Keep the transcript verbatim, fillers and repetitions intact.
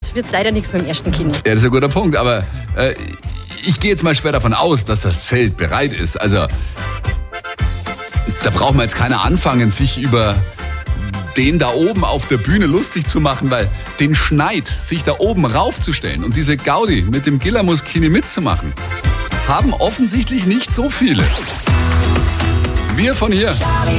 wird es leider nichts mit dem ersten Kino. Ja, das ist ein guter Punkt, aber äh, ich gehe jetzt mal schwer davon aus, dass das Zelt bereit ist. Also, da braucht man jetzt keiner anfangen, sich über den da oben auf der Bühne lustig zu machen, weil den Schneid, sich da oben raufzustellen und diese Gaudi mit dem Gillermuskini mitzumachen, haben offensichtlich nicht so viele. Wir von hier.